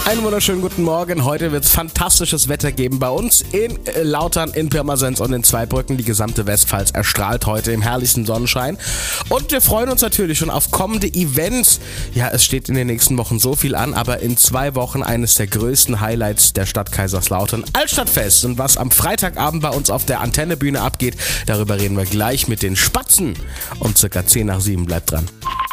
Einen wunderschönen guten Morgen. Heute wird es fantastisches Wetter geben bei uns in Lautern, in Pirmasens und in Zweibrücken. Die gesamte Westpfalz erstrahlt heute im herrlichsten Sonnenschein. Und wir freuen uns natürlich schon auf kommende Events. Ja, es steht in den nächsten Wochen so viel an, aber in 2 Wochen eines der größten Highlights der Stadt Kaiserslautern, Altstadtfest. Und was am Freitagabend bei uns auf der Antennebühne abgeht, darüber reden wir gleich mit den Spatzen. Um circa 10 nach 7, bleibt dran.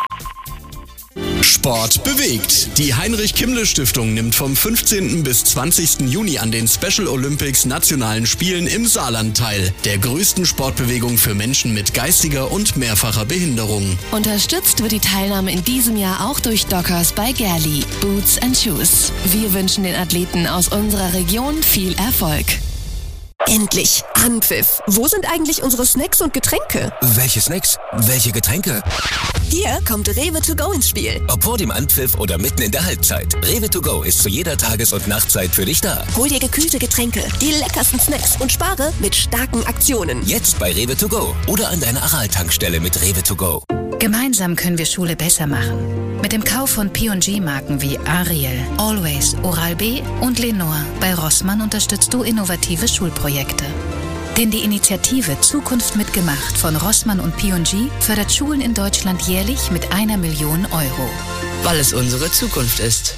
Sport bewegt. Die Heinrich-Kimmle-Stiftung nimmt vom 15. bis 20. Juni an den Special Olympics Nationalen Spielen im Saarland teil, der größten Sportbewegung für Menschen mit geistiger und mehrfacher Behinderung. Unterstützt wird die Teilnahme in diesem Jahr auch durch Dockers bei Gerli, Boots and Shoes. Wir wünschen den Athleten aus unserer Region viel Erfolg. Endlich! Anpfiff! Wo sind eigentlich unsere Snacks und Getränke? Welche Snacks? Welche Getränke? Hier kommt Rewe to go ins Spiel. Ob vor dem Anpfiff oder mitten in der Halbzeit. Rewe to go ist zu jeder Tages- und Nachtzeit für dich da. Hol dir gekühlte Getränke, die leckersten Snacks und spare mit starken Aktionen. Jetzt bei Rewe to go oder an deiner Aral-Tankstelle mit Rewe to go. Gemeinsam können wir Schule besser machen. Mit dem Kauf von P&G-Marken wie Ariel, Always, Oral-B und Lenore bei Rossmann unterstützt du innovative Schulprojekte. Denn die Initiative Zukunft mitgemacht von Rossmann und P&G fördert Schulen in Deutschland jährlich mit 1 Million Euro. Weil es unsere Zukunft ist.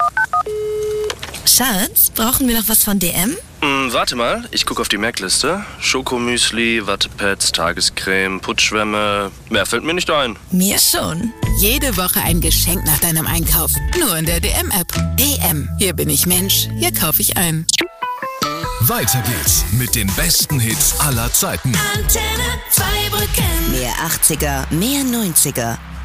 Schatz, brauchen wir noch was von DM? Warte mal, ich gucke auf die Merkliste. Schokomüsli, Wattepads, Tagescreme, Putzschwämme. Mehr fällt mir nicht ein. Mir schon. Jede Woche ein Geschenk nach deinem Einkauf. Nur in der DM-App. DM. Hier bin ich Mensch. Hier kaufe ich ein. Weiter geht's mit den besten Hits aller Zeiten. Antenne Zweibrücken. Mehr 80er, mehr 90er.